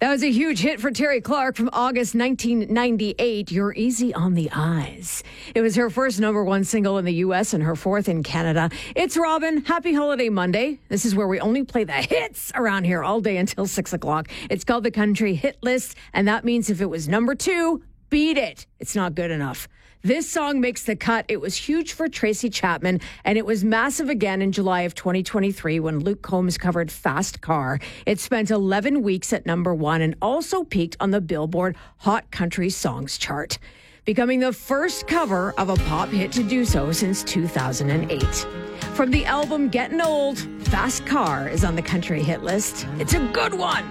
That was a huge hit for Terry Clark from August 1998, You're Easy on the Eyes. It was her first number one single in the U.S. and her fourth in Canada. It's Robin. Happy Holiday Monday. This is where we only play the hits around here all day until 6 o'clock. It's called the Country Hit List, and that means if it was number 2, beat it. It's not good enough. This song makes the cut. It was huge for Tracy Chapman, and it was massive again in July of 2023 when Luke Combs covered Fast Car. It spent 11 weeks at number 1 and also peaked on the Billboard Hot Country Songs chart, becoming the first cover of a pop hit to do so since 2008. From the album Getting Old, Fast Car is on the Country Hit List. It's a good one.